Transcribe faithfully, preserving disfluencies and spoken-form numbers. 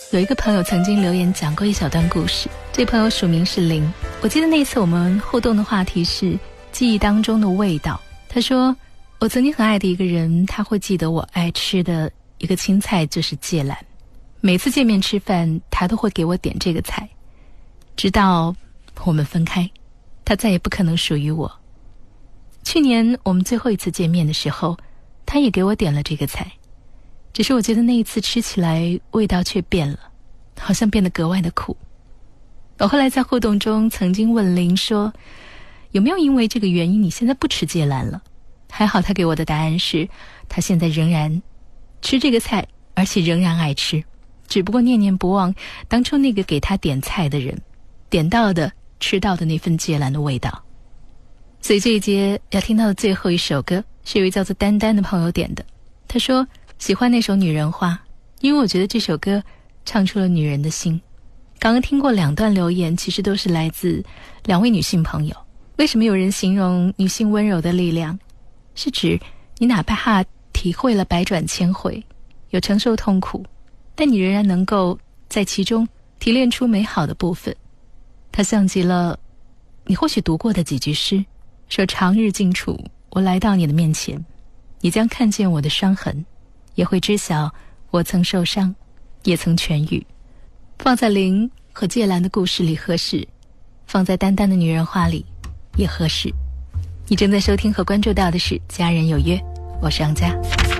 有一个朋友曾经留言讲过一小段故事，这朋友署名是林。我记得那次我们互动的话题是记忆当中的味道。他说我曾经很爱的一个人，他会记得我爱吃的一个青菜就是芥蓝，每次见面吃饭他都会给我点这个菜，直到我们分开，他再也不可能属于我。去年我们最后一次见面的时候，他也给我点了这个菜，只是我觉得那一次吃起来味道却变了，好像变得格外的苦。我后来在互动中曾经问林说，有没有因为这个原因你现在不吃芥蓝了？还好他给我的答案是，他现在仍然吃这个菜，而且仍然爱吃，只不过念念不忘当初那个给他点菜的人点到的吃到的那份芥蓝的味道。所以这一节要听到的最后一首歌是有一位叫做丹丹的朋友点的。他说喜欢那首女人花，因为我觉得这首歌唱出了女人的心。刚刚听过两段留言，其实都是来自两位女性朋友。为什么有人形容女性温柔的力量，是指你哪怕体会了百转千回，有承受痛苦，但你仍然能够在其中提炼出美好的部分。它像极了你或许读过的几句诗，说长日静处，我来到你的面前，你将看见我的伤痕，也会知晓我曾受伤，也曾痊愈。放在林和芥蓝的故事里合适，放在丹丹的女人花里也合适。你正在收听和关注到的是家人有约，我是杨佳。